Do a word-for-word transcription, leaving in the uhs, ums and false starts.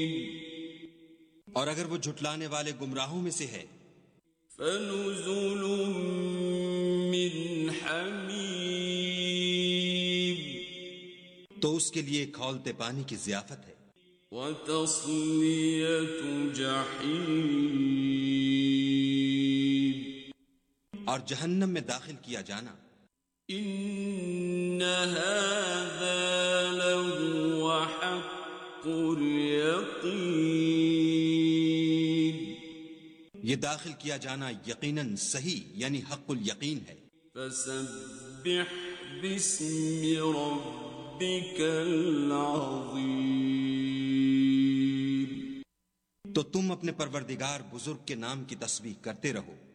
और अगर वो झुटलाने वाले गुमराहों में से है, फनुज़ुलुम मिन हमीम, तो उसके लिए खौलते पानी की ज़ियाफत है। वतस्लियतु जहीम, और जहन्नम में दाखिल किया जाना। इन्न हाज़ा लहुव हक़्क़ुल यक़ीन, ये दाखिल किया जाना यकीनन सही यानी हक़्क़ुल यकीन है। फसब्बिह बिस्मि रब्बिकल अज़ीम, तो तुम अपने परवरदिगार बुजुर्ग के नाम की तस्बीह करते रहो।